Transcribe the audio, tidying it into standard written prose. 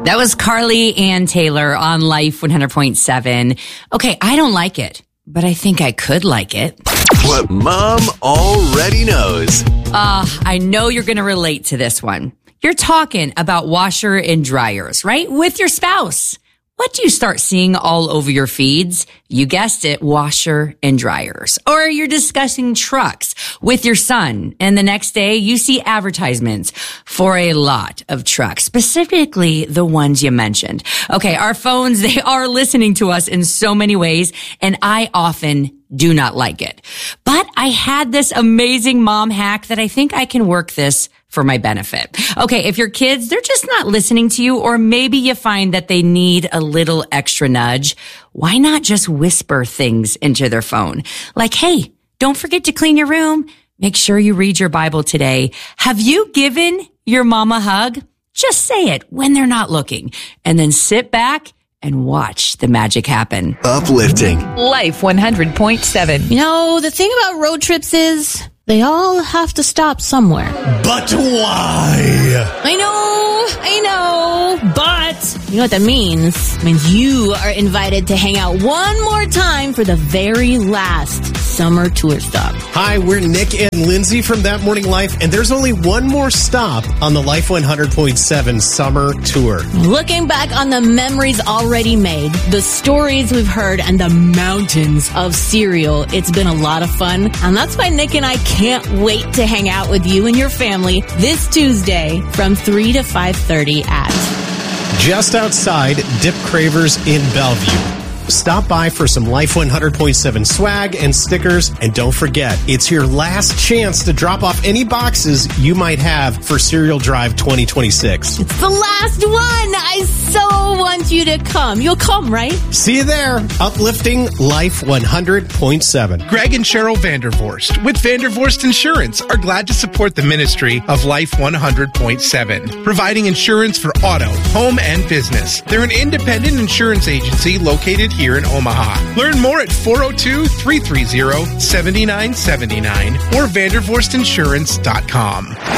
That was Carly Ann Taylor on Life 100.7. Okay, I don't like it, but I think I could like it. What Mom already knows. I know you're going to relate to this one. You're talking about washer and dryers, right? With your spouse. What do you start seeing all over your feeds? You guessed it, washer and dryers. Or you're discussing trucks with your son, and the next day you see advertisements for a lot of trucks, specifically the ones you mentioned. Okay, our phones, they are listening to us in so many ways, and I often do not like it. But I had this amazing mom hack that I think I can work this for my benefit. Okay, if your kids, they're just not listening to you, or maybe you find that they need a little extra nudge, why not just whisper things into their phone? Like, hey, don't forget to clean your room. Make sure you read your Bible today. Have you given your mom a hug? Just say it when they're not looking, and then sit back and watch the magic happen. Uplifting. Life 100.7. You know, the thing about road trips is they all have to stop somewhere. But why? I know, but you know what that means? It means you are invited to hang out one more time for the very last summer tour stop. Hi, we're Nick and Lindsay from That Morning Life, and there's only one more stop on the Life 100.7 summer tour. Looking back on the memories already made, the stories we've heard, and the mountains of cereal, it's been a lot of fun. And that's why Nick and I can't wait to hang out with you and your family this Tuesday from 3 to 5:30 at Just outside Dip Cravers in Bellevue. Stop by for some Life 100.7 swag and stickers. And don't forget, it's your last chance to drop off any boxes you might have for Cereal Drive 2026. It's the last one. I so want you to come. You'll come, right? See you there. Uplifting Life 100.7. Greg and Cheryl Vandervorst with Vandervorst Insurance are glad to support the ministry of Life 100.7, providing insurance for auto, home, and business. They're an independent insurance agency located here in Omaha. Learn more at 402-330-7979 or vandervorstinsurance.com.